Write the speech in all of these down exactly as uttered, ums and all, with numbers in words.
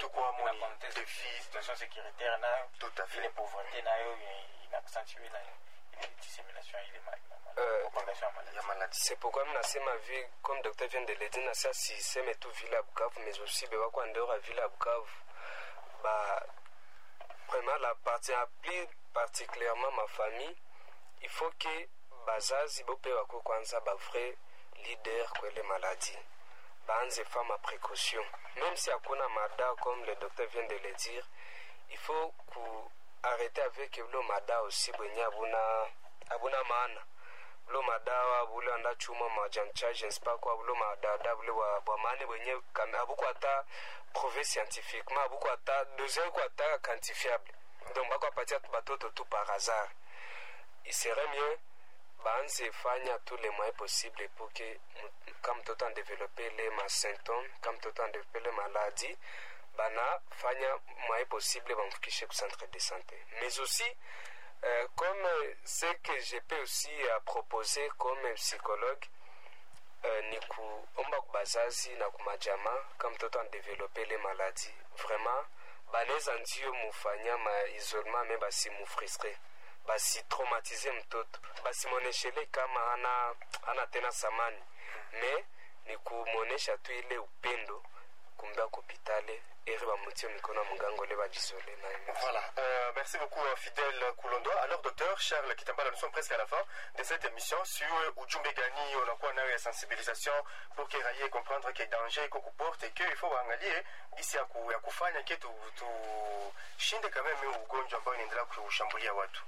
surtout kwa mon défi situation sécuritaire nayo tout à fait les pauvreté nayo inaccentuer la dissémination ile propagation ya maladie. C'est pourquoi nasema vi comme docteur vient de le dire na ça si sema tu ville à Bukavu mais aussi beba kwa ndeo à ville à Bukavu ba vraiment la partie plus particulièrement ma famille il faut que bazazi bope wako kwanza ba vrai leader kwa les maladies banze femme à précaution même si hakuna mada comme le docteur vient de le dire il faut arrêter avec le mada aussi bwenye abuna abuna maana lo madawa bule anda chuma majancha je ne sais pas quoi bule madada bule wa bwamane bwenye abuko ata prouvé scientifiquement abuko ata deuxième quoi ata quantifiable donc bako apatia batoto tout par hasard il serait mieux banze fanya tous les moyens possibles pour que comme tout en développer les symptômes comme tout en développer les maladies bana fanya moyen possible bamfikishe ku centre de santé mais aussi euh, comme ce que je peux aussi euh, proposer comme psychologue euh, ni kuomba kubazazi na kumajama kama mtoto an développer les maladies vraiment baneza ndio mufanya ma isolement mais basi mufrustre basi traumatiser mtoto basi moneshele kama ana ana tena samani mais ni kumuonesha tu ile upendo kumbia kopitale eri ba mutio mikono mungango le ba jisole na. Voilà, euh, merci beaucoup Fidèle Kulondo. Alors docteur Charles Kitambala, nous sommes presque à la fin de cette émission sur Ujumbe Gani, on a quoi na sensibilisation pour que raie comprendre que danger qu'on comporte et que il faut angalie ici ya ku ya kufanya kitu tu shinde quand même ugonjwa ambao inaendelea kushambulia watu.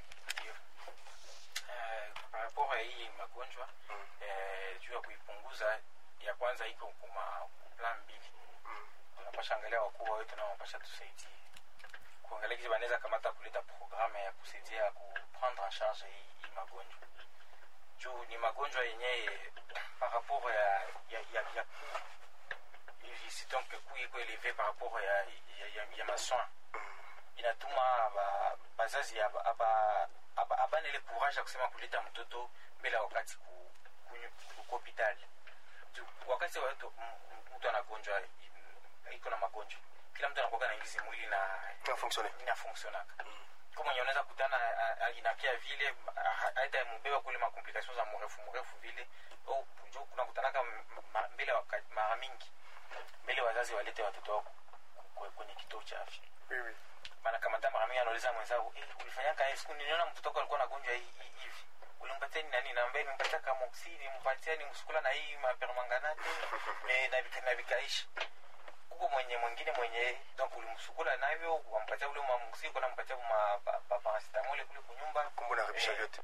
Eh, par rapport à hii magonjwa eh juu ya kuipunguza ya kwanza iko kuma plan mbili. Tunapasha angalia wakubwa wetu na wanapasha tusaidie kuangalia kizi banaweza kamata kuleta programme ya kusaidia kuprendre en charge hii magonjwa juu ni magonjwa yenye par rapport ya ya ya, ya hivi si donc coût iko élevé par rapport ya ya, ya, ya masoin inatuma ba, bazazi aba aba aba abane ile courage ya kusema kuleta mtoto mbele wakati ku ku hospitali wakati watu mtu anagonjwa iko na magonjwa kila mtu anakuwa na ingizi mwili na ina fonctionner ina fonctionner kama unaweza kutana inakia vile hata mbeba kule ma complications za mrefu mrefu vile au njoo kuna kutanaka mbele mara mingi mbele wazazi walete watoto wao kwenye kituo cha afya. Oui oui. Maana kama kama mara mingi anauliza mwenzao eh ulifanya kazi siku niliona mtoto wako alikuwa anagonjwa hivi ulimpatia nani na ambaye nimpatia kama oksidi nimpatia ni msukula na hii mapermanganate na na vikaishi kuko mwenye mwingine mwenye donc ulimsukula navyo wampatia ule mamksi kuna mpatia ma paracetamol kule kunyumba kumbe na rabisha vyote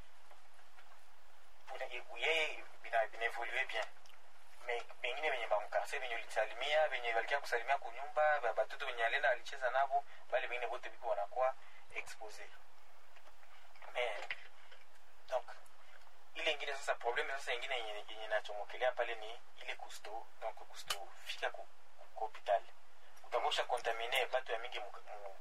kuna yeye bina bina evoluer bien mais bengine wenye bamkarse wenye ulisalimia wenye walikia kusalimia kunyumba batoto wenye alenda alicheza nabo bali wengine wote biko wanakuwa exposé mais donc ile ingine sasa problem sasa ingine yenye yenye inachomokelea pale ni ile kusto donc kusto fika ku hospitali utamosha contaminer bato ya mingi mu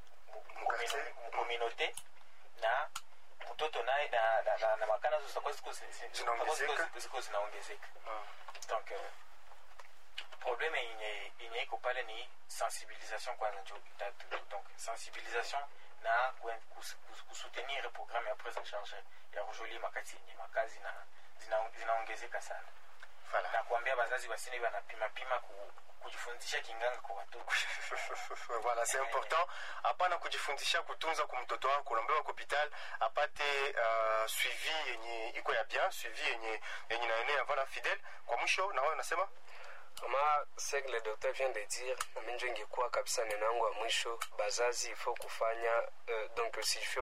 communauté na mtoto naye na na na makana zote zitakuwa ziko ziko zinaongezeka donc problème yenye yenye iko pale ni sensibilisation kwa njo tatu donc sensibilisation na kusoutenir programme ya prise en charge ya rojoli makati yenye makazi na zinaongezeka sana. Voilà. Na kuambia bazazi wasini wanapima pima ku kujifundisha kinganga kwa watoto. Voilà, c'est important. Hapana kujifundisha kutunza kumtoto wako kuombewa hospital apate uh, suivi yenye iko ya bien, suivi yenye yenye naenea. Voilà, Fidèle. Kwa mwisho na wewe unasema? Kama c'est que le docteur vient de dire, mimi ingekuwa kabisa nenangu wa mwisho bazazi il faut kufanya euh, donc si je fais